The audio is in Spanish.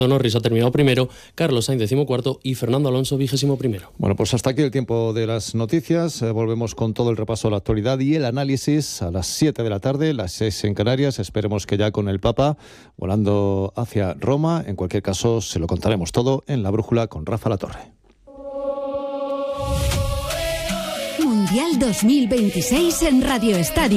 Norris ha terminado primero, Carlos Sainz 14º y Fernando Alonso 21º. Bueno, pues hasta aquí el tiempo de las noticias. Volvemos con todo el repaso de la actualidad y el análisis a las 7 de la tarde, las 6 en Canarias. Esperemos que ya con el Papa volando hacia Roma. En cualquier caso, se lo contaremos todo en La Brújula con Rafa Latorre. Mundial 2026 en Radio Estadio.